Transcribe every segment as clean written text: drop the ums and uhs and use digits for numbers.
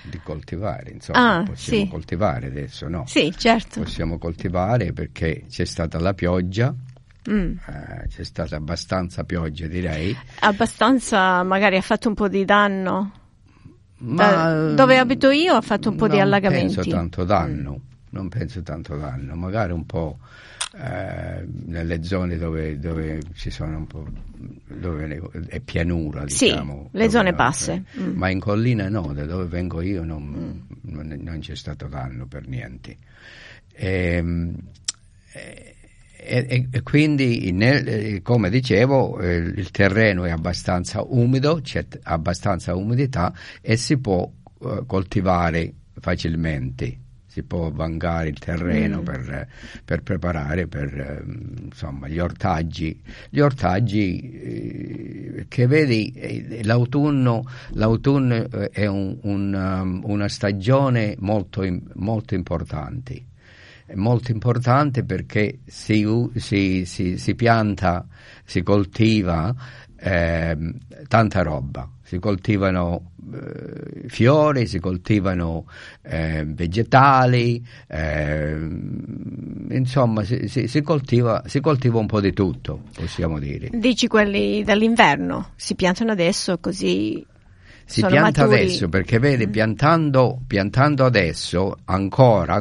di coltivare, insomma, possiamo sì. coltivare adesso, no? Sì, certo. Possiamo coltivare perché c'è stata la pioggia, c'è stata abbastanza pioggia, direi. Abbastanza, magari ha fatto un po' di danno. Ma Dove abito io ha fatto un po' di allagamenti. Non penso tanto danno, magari un po' nelle zone dove ci sono un po', dove è pianura, diciamo. Sì, le zone basse. Ma in collina no, da dove vengo io non c'è stato danno per niente. E quindi, come dicevo, il terreno è abbastanza umido, c'è abbastanza umidità e si può coltivare facilmente. Si può vangare il terreno per preparare insomma gli ortaggi. Gli ortaggi che vedi, l'autunno è una stagione molto importante. È molto importante perché si pianta, si coltiva tanta roba. Si coltivano fiori, si coltivano vegetali, insomma si coltiva un po' di tutto, possiamo dire. Dici quelli dall'inverno, si piantano adesso così si sono pianta maturi. Adesso perché vedi, piantando adesso ancora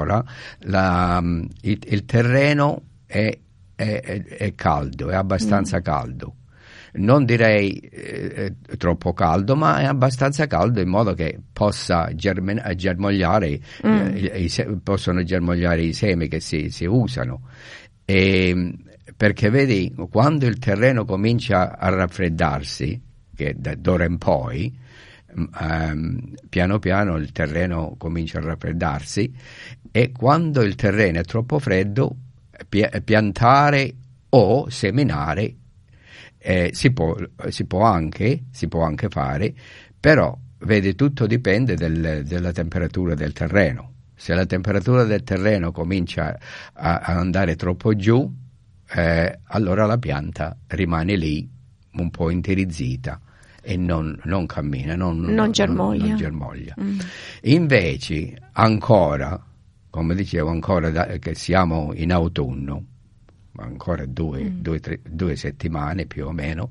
il terreno è caldo, è abbastanza caldo. Non direi troppo caldo, ma è abbastanza caldo in modo che possa germogliare, possono germogliare i semi che si usano. Perché vedi, quando il terreno comincia a raffreddarsi, che d'ora in poi, piano piano il terreno comincia a raffreddarsi, e quando il terreno è troppo freddo, piantare o seminare si può anche fare, però vedi, tutto dipende della temperatura del terreno. Se la temperatura del terreno comincia a andare troppo giù, allora la pianta rimane lì un po' intirizzita e non cammina, non germoglia. Invece ancora, come dicevo, che siamo in autunno, ancora due settimane più o meno,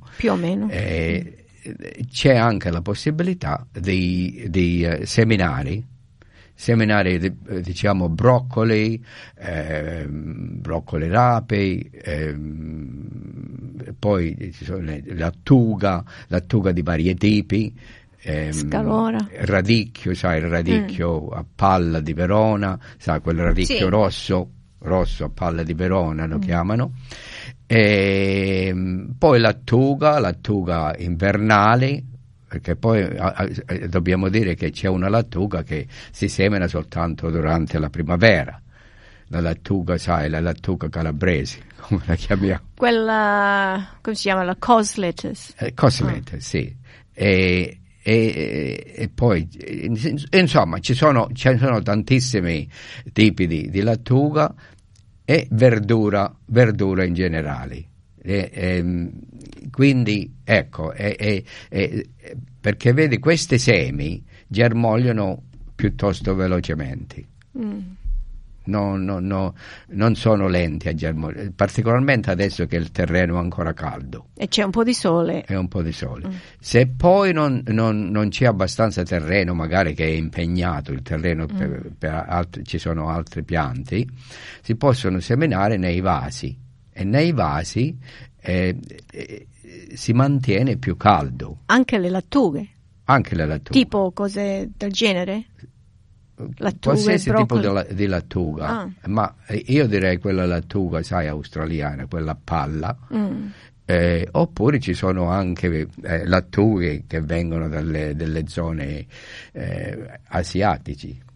c'è anche la possibilità di seminare, diciamo broccoli rape, poi ci sono lattuga di vari tipi, scalora, radicchio, sai, il radicchio a palla di Verona, sai, quel radicchio rosso a palla di Verona lo chiamano, e poi lattuga invernale, perché poi dobbiamo dire che c'è una lattuga che si semina soltanto durante la primavera, la lattuga, sai, la lattuga calabrese, come la chiamiamo? Quella, come si chiama, la cosletes? Sì. E poi, insomma, ci sono tantissimi tipi di lattuga e verdura in generale. Quindi ecco, perché vedi, questi semi germogliano piuttosto velocemente. Non sono lenti a germogliare, particolarmente adesso che il terreno è ancora caldo e c'è un po' di sole. Se poi non c'è abbastanza terreno, magari che è impegnato il terreno ci sono altre piante, si possono seminare nei vasi, e nei vasi si mantiene più caldo. Anche le lattughe. Tipo cose del genere? Qualsiasi tipo di lattuga, ma io direi quella lattuga, sai, australiana, quella a palla, oppure ci sono anche lattughe che vengono delle zone asiatici,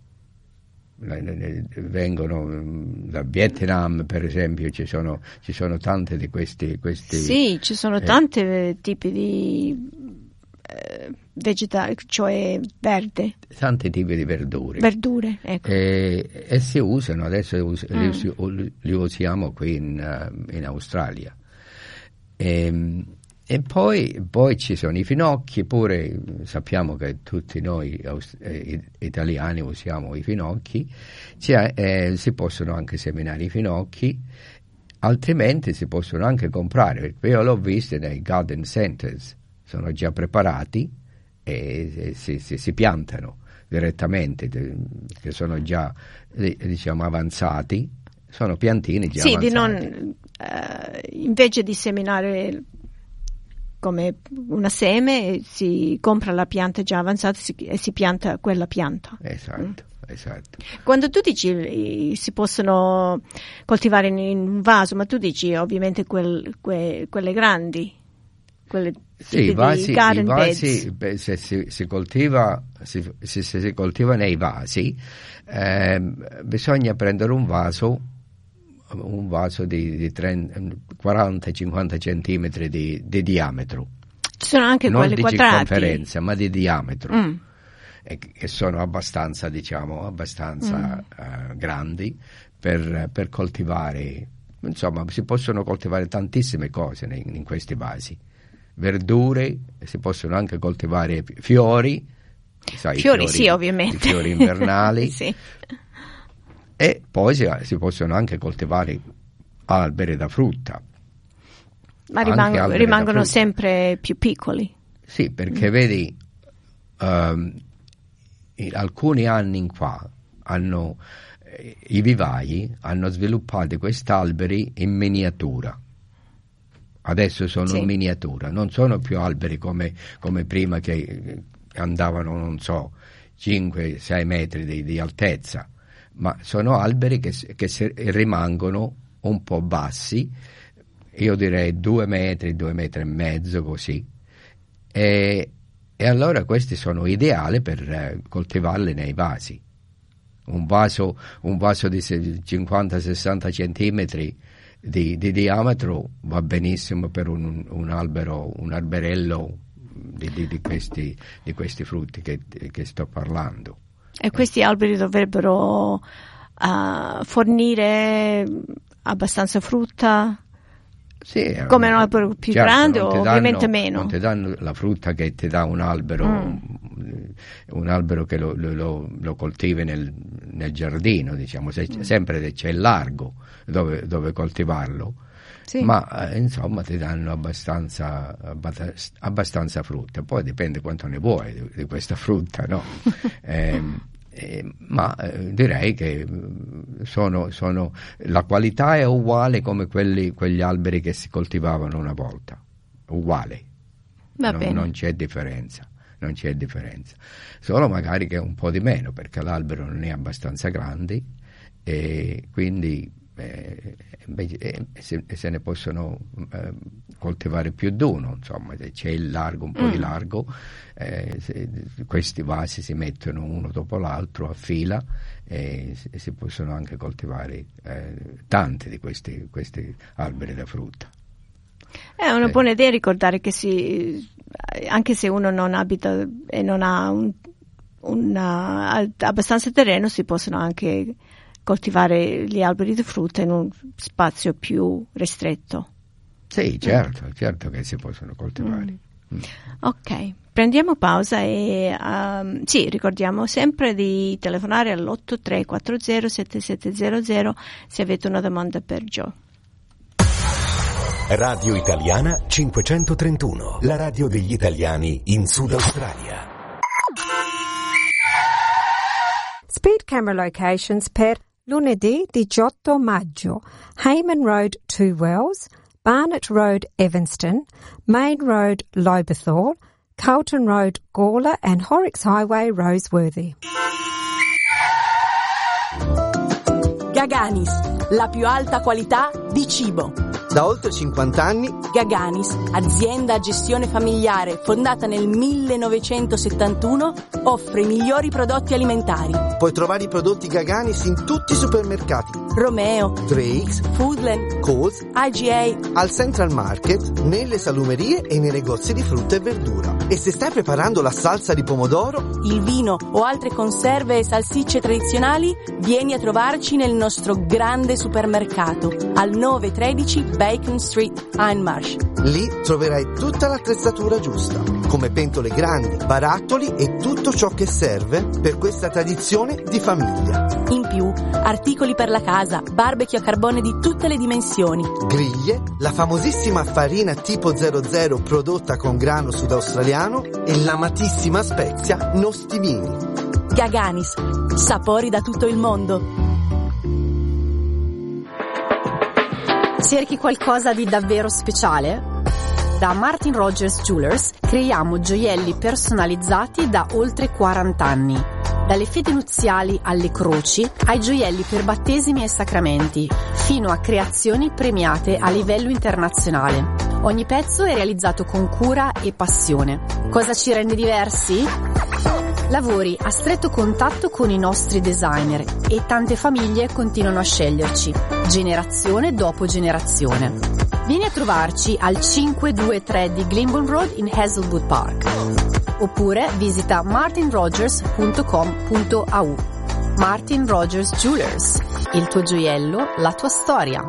vengono da Vietnam, per esempio. Ci sono tante di questi sì, ci sono tanti tipi di vegetali, cioè verde, tanti tipi di verdure, ecco. E si usano adesso, li usiamo qui in Australia, E poi ci sono i finocchi, pure sappiamo che tutti noi italiani usiamo i finocchi, si possono anche seminare i finocchi, altrimenti si possono anche comprare, io l'ho visto nei garden centers, sono già preparati e si piantano direttamente, che sono già diciamo avanzati, sono piantini già avanzati. Sì, invece di seminare come una seme, si compra la pianta già avanzata e si pianta quella pianta. Esatto. Quando tu dici si possono coltivare in un vaso, ma tu dici ovviamente quelle grandi, quelle sì, i vasi, beds. se si coltiva nei vasi, bisogna prendere un vaso di 40-50 centimetri di diametro. Ci sono anche non quelle di quadrati. circonferenza, ma di diametro, che sono abbastanza grandi per coltivare. Insomma, si possono coltivare tantissime cose in questi vasi. Verdure, si possono anche coltivare fiori, fiori sì, ovviamente. I fiori invernali. Sì. E poi si possono anche coltivare alberi da frutta. Ma rimangono sempre più piccoli. Sì, perché vedi, alcuni anni in qua i vivai hanno sviluppato questi alberi in miniatura. Adesso sono in miniatura, non sono più alberi come prima che andavano, non so, 5-6 metri di altezza, ma sono alberi che rimangono un po' bassi, io direi 2 metri, 2 metri e mezzo, così, e allora questi sono ideali per coltivarli nei vasi. Un vaso di 50-60 centimetri di diametro va benissimo per un albero, un alberello di questi frutti che sto parlando. E questi alberi dovrebbero fornire abbastanza frutta? Sì, come un albero più grande o ovviamente meno? Non ti danno la frutta che ti dà un albero, un albero che lo coltivi nel giardino, diciamo, sempre c'è il largo dove coltivarlo. Sì. Ma insomma ti danno abbastanza frutta, poi dipende quanto ne vuoi di questa frutta, no? Ma direi che la qualità è uguale come quegli alberi che si coltivavano una volta, uguale. Non c'è differenza. Solo magari che un po' di meno, perché l'albero non è abbastanza grande e quindi se ne possono coltivare più di uno, insomma, se c'è il largo, un po' di largo, questi vasi si mettono uno dopo l'altro a fila e si possono anche coltivare tanti di questi alberi da frutta. È una buona idea ricordare che anche se uno non abita e non ha abbastanza terreno, si possono anche coltivare gli alberi di frutta in un spazio più ristretto. Sì, certo che si possono coltivare. Ok, prendiamo pausa e ricordiamo sempre di telefonare all'83407700 se avete una domanda per Joe. Radio Italiana 531, la radio degli italiani in Sud Australia. Speed camera locations per lunedì 18 maggio, Hayman Road 2 Wells, Barnett Road Evanston, Main Road Lobethal, Carlton Road Gawler and Horrocks Highway Roseworthy. Gaganis, la più alta qualità di cibo. Da oltre 50 anni Gaganis, azienda a gestione familiare fondata nel 1971, offre i migliori prodotti alimentari. Puoi trovare i prodotti Gaganis in tutti i supermercati: Romeo, Drake's, Foodland, Coles, IGA, al Central Market, nelle salumerie e nei negozi di frutta e verdura. E se stai preparando la salsa di pomodoro, il vino o altre conserve e salsicce tradizionali, vieni a trovarci nel nostro grande supermercato al 913 Bacon Street, Hindmarsh. Lì troverai tutta l'attrezzatura giusta, come pentole grandi, barattoli e tutto ciò che serve per questa tradizione di famiglia. In più, articoli per la casa, barbecue a carbone di tutte le dimensioni, Griglie, la famosissima farina tipo 00 prodotta con grano sudaustraliano e l'amatissima spezia Nostivini. Gaganis, sapori da tutto il mondo. Cerchi qualcosa di davvero speciale? Da Martin Rogers Jewelers creiamo gioielli personalizzati da oltre 40 anni. Dalle fedi nuziali alle croci, ai gioielli per battesimi e sacramenti, fino a creazioni premiate a livello internazionale. Ogni pezzo è realizzato con cura e passione. Cosa ci rende diversi? Lavori a stretto contatto con i nostri designer e tante famiglie continuano a sceglierci, generazione dopo generazione. Vieni a trovarci al 523 di Glyndebourne Road in Hazelwood Park. Oppure visita martinrogers.com.au. Martin Rogers Jewelers, il tuo gioiello, la tua storia.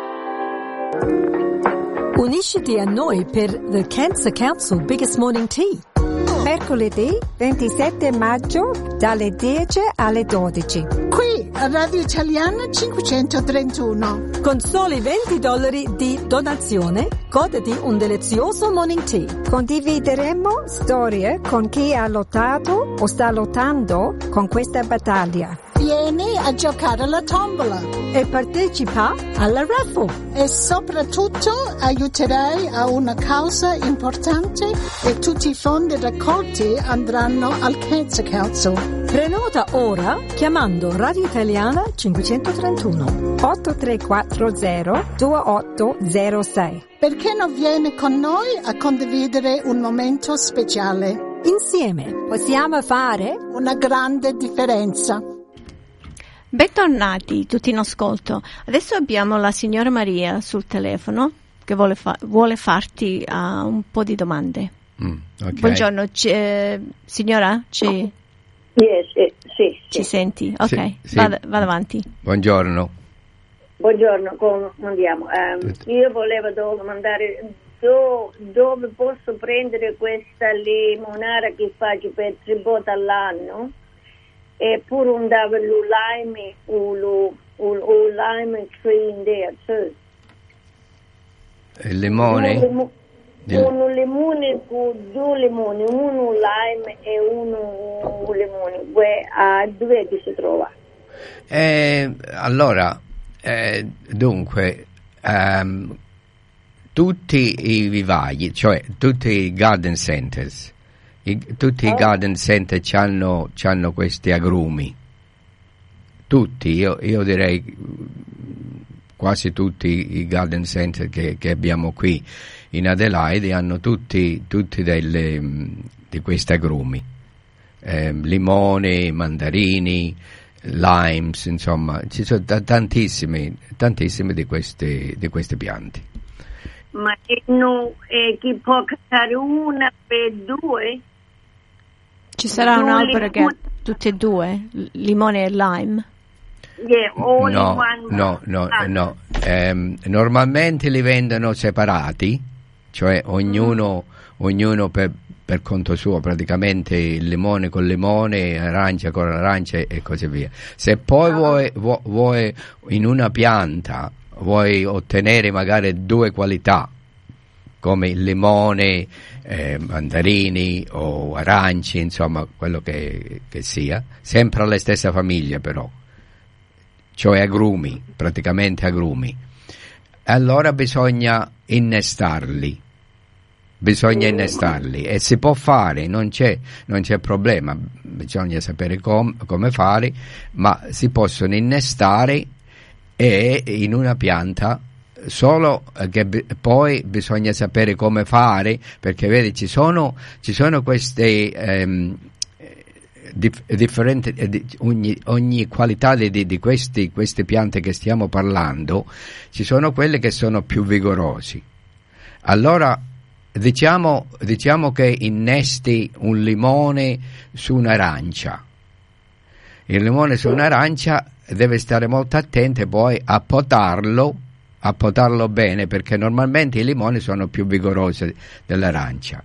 Unisciti a noi per The Cancer Council Biggest Morning Tea. Mercoledì 27 maggio dalle 10 alle 12. Qui a Radio Italiana 531. Con soli $20 di donazione, goditi un delizioso morning tea. Condivideremo storie con chi ha lottato o sta lottando con questa battaglia. Vieni a giocare alla tombola E partecipa alla raffle. e soprattutto aiuterai a una causa importante e tutti i fondi raccolti andranno al Cancer Council. Prenota ora chiamando Radio Italiana 531 8340 2806. Perché non vieni con noi a condividere un momento speciale? Insieme possiamo fare Una grande differenza. Bentornati tutti in ascolto. Adesso abbiamo la signora Maria sul telefono che vuole farti un po' di domande. Okay. Buongiorno, signora? Ci Sì. senti? Ok, Sì. vada avanti. Buongiorno. Buongiorno, come andiamo? Io volevo domandare dove posso prendere questa limonara che faccio per 3 botte all'anno e pure un lime tree in there too. Il limone? Un limone con 2 limoni, uno lime e uno limone. Dove si trova? Allora, dunque, tutti i vivai, cioè tutti i garden centers, tutti i garden center c'hanno questi agrumi. Tutti, io direi quasi tutti i garden center che abbiamo qui in Adelaide hanno tutti di questi agrumi, limoni, mandarini, limes, insomma ci sono tantissime di queste piante. Ma chi può cantare una per 2? Ci sarà un albero che ha tutte e due, limone e lime? Yeah, No. Normalmente li vendono separati, cioè ognuno per conto suo, praticamente il limone con limone, arancia con arancia e così via. Se poi vuoi in una pianta vuoi ottenere magari 2 qualità, come il limone, mandarini o aranci, insomma quello che sia, sempre alla stessa famiglia però, cioè agrumi, praticamente agrumi. Allora bisogna innestarli e si può fare, non c'è problema, bisogna sapere come fare, ma si possono innestare e in una pianta, solo che poi bisogna sapere come fare, perché vedi ci sono queste differenti ogni qualità di queste piante che stiamo parlando. Ci sono quelle che sono più vigorosi. Allora diciamo che innesti un limone su un'arancia. Il limone su un'arancia deve stare molto attento poi a potarlo a potarlo bene, perché normalmente i limoni sono più vigorosi dell'arancia.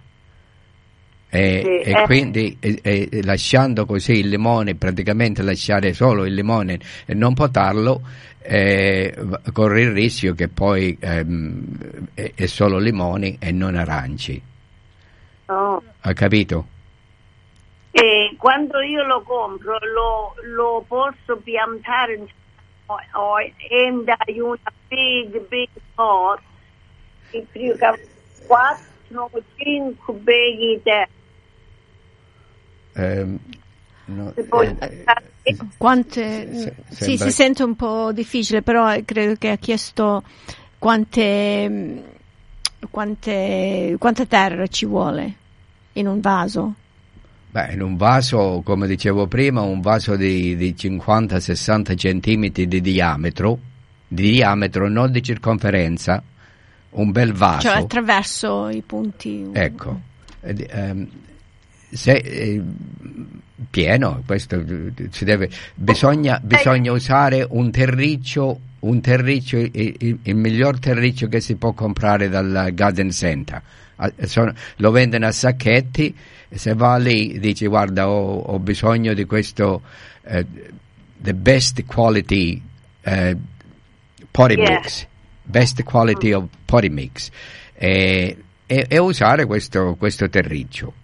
E quindi lasciando così il limone, praticamente lasciare solo il limone e non potarlo, corre il rischio che poi è solo limoni e non aranci. Oh. Hai capito? E quando io lo compro lo posso piantare in una big pot, e più che 4 o 5 baghi terra. Si sente un po' difficile, però credo che ha chiesto quanta terra ci vuole in un vaso. Beh, in un vaso, come dicevo prima, un vaso di 50-60 centimetri di diametro, non di circonferenza, un bel vaso. Cioè attraverso i punti. Ecco. Se pieno, questo si deve, bisogna usare un terriccio, il miglior terriccio che si può comprare dal garden center. Lo vendono a sacchetti, se va lì dici guarda ho bisogno di questo the best quality potting mix, best quality of potting mix, e usare questo terriccio.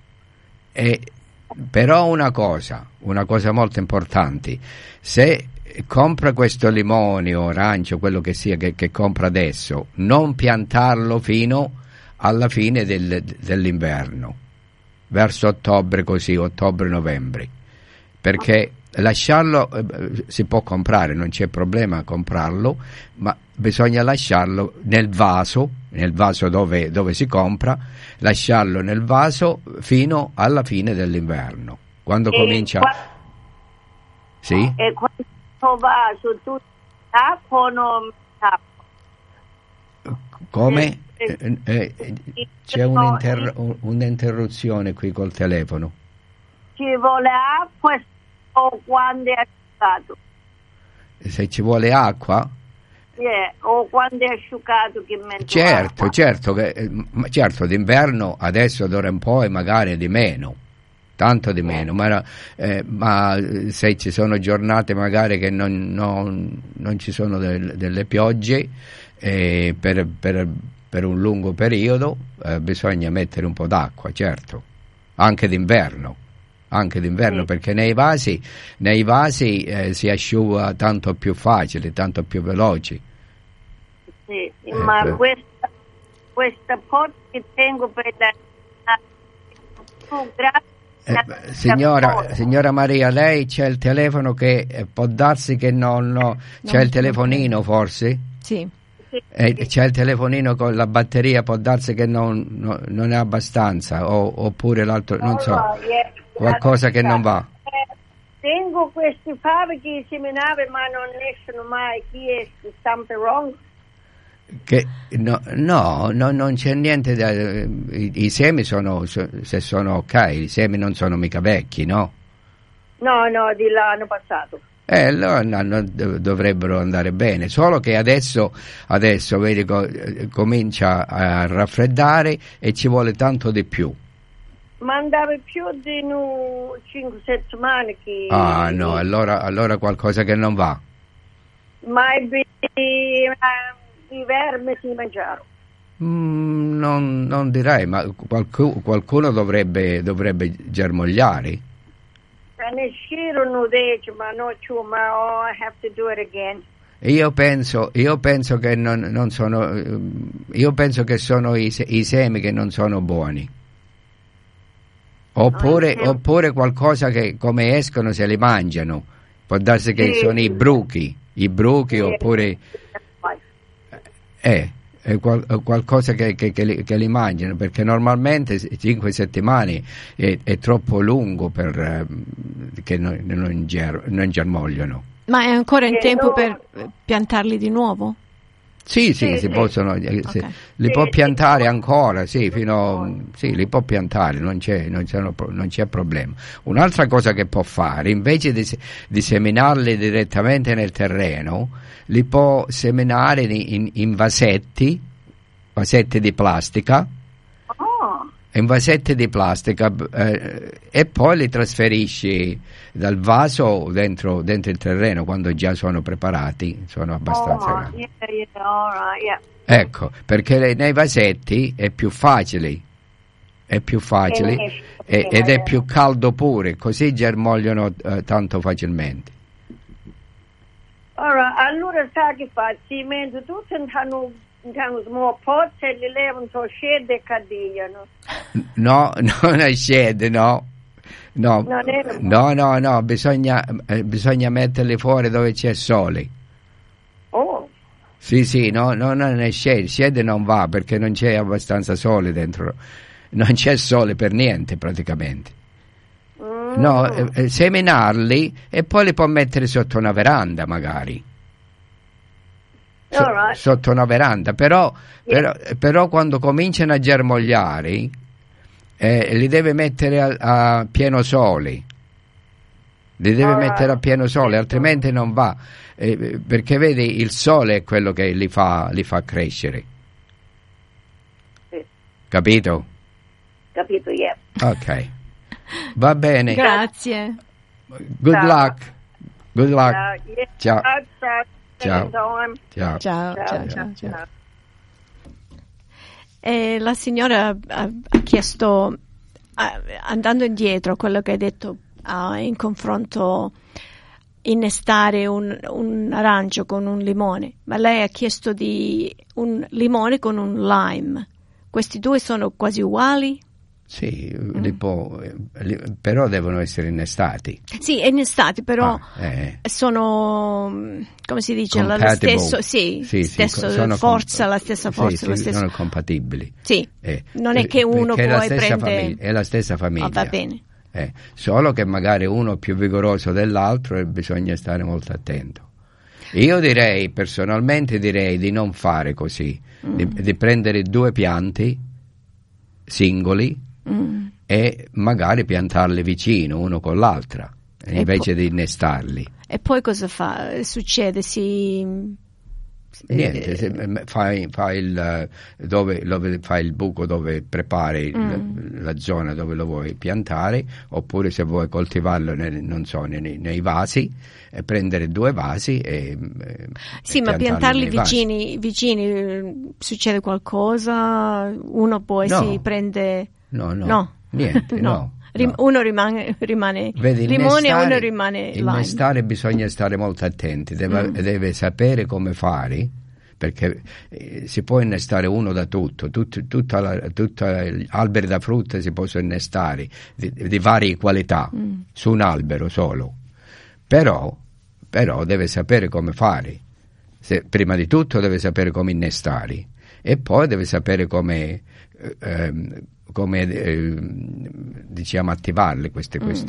Però una cosa molto importante, se compra questo limone o arancio, quello che sia che compra adesso, non piantarlo fino alla fine dell'inverno, verso ottobre, così ottobre-novembre, perché lasciarlo si può comprare, non c'è problema a comprarlo, ma bisogna lasciarlo nel vaso dove si compra, lasciarlo nel vaso fino alla fine dell'inverno, quando comincia. Sì? E questo vaso tu acqua o non acqua? Come? C'è un'interruzione qui col telefono. Ci vuole acqua o quando è asciugato? Se ci vuole acqua? O quando è asciugato che mette certo, d'inverno adesso d'ora in poi magari di meno, tanto di meno, ma se ci sono giornate magari che non ci sono delle piogge per un lungo periodo, bisogna mettere un po' d'acqua, certo, anche d'inverno, perché nei vasi si asciuga tanto più facile, tanto più veloce. Sì, ma questa pot che tengo per signora Maria, lei c'è il telefono che può darsi che c'è il telefonino forse? Sì. C'è il telefonino con la batteria, può darsi che non è abbastanza, oppure l'altro, non so, qualcosa che non va. Tengo questi favi che seminave ma non escono mai, chi è something wrong? No, non c'è niente i semi se sono ok, i semi non sono mica vecchi, no? No, di l'anno passato. Dovrebbero andare bene, solo che adesso vedi, comincia a raffreddare e ci vuole tanto di più. Ma andava più di 5 settimane che... Ah no, allora qualcosa che non va. Ma i vermi si mangiarono. Non direi, ma qualcuno dovrebbe germogliare. Ne uscirono 10, ma non più, ma I have to do it again. Io penso che non sono, io penso che sono i semi che non sono buoni. Oppure qualcosa che come escono se li mangiano. Può darsi che sono i bruchi oppure qualcosa che li mangiano, perché normalmente 5 settimane è troppo lungo per che non germogliano. Ma è ancora in tempo per piantarli di nuovo? Sì, si possono, li può piantare ancora, sì, li può piantare, non c'è problema. Un'altra cosa che può fare, invece di seminarli direttamente nel terreno, li può seminare in vasetti di plastica. In vasetti di plastica e poi li trasferisci dal vaso dentro il terreno quando già sono preparati, sono abbastanza grandi. Ecco, perché nei vasetti è più facile ed è più caldo pure, così germogliano tanto facilmente. Allora sa che fa? Ci metto tutto intanto små pozze e li levano so scede e cadigliano. No, non è scede, no, bisogna metterli fuori dove c'è sole. Sì, no, non è scede non va perché non c'è abbastanza sole dentro, non c'è sole per niente praticamente. No, seminarli e poi li può mettere sotto una veranda magari. Sotto una veranda, però quando cominciano a germogliare li deve mettere a pieno sole, altrimenti non va, perché vedi il sole è quello che li fa crescere. Capito? Capito, yeah. Ok, va bene, grazie, good luck. Ciao. E la signora ha chiesto, andando indietro a quello che hai detto in confronto innestare un arancio con un limone, ma lei ha chiesto di un limone con un lime. Questi due sono quasi uguali? Sì, però devono essere innestati. Sì, innestati, però sono, come si dice, la stessa forza. Lo stesso. Sono compatibili. Sì, non è che uno poi prende... È la stessa famiglia. Va bene. Solo che magari uno è più vigoroso dell'altro e bisogna stare molto attento. Io personalmente direi di non fare così, di prendere due pianti singoli e magari piantarli vicino uno con l'altra invece di innestarli. E poi cosa succede? Niente, fai il buco dove prepari la zona dove lo vuoi piantare, oppure se vuoi coltivarlo nei vasi, prendere due vasi ma piantarli vicini succede qualcosa? Uno poi si prende... No, niente, no. Uno rimane Vedi, limone e uno rimane lime. Innestare bisogna stare molto attenti, deve sapere come fare, perché si può innestare uno da tutto alberi da frutta si possono innestare di varie qualità su un albero solo, però deve sapere come fare. Prima di tutto deve sapere come innestare e poi deve sapere come attivarle queste